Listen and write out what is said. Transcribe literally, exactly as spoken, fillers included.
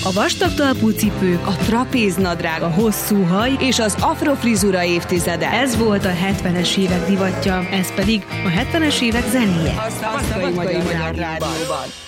A vastag talpú cipők, a trapéznadrág, a hosszú haj és az afrofrizura évtizede. Ez volt a hetvenes évek divatja, ez pedig a hetvenes évek zenéje. A Szabadkai Magyar Rádióban.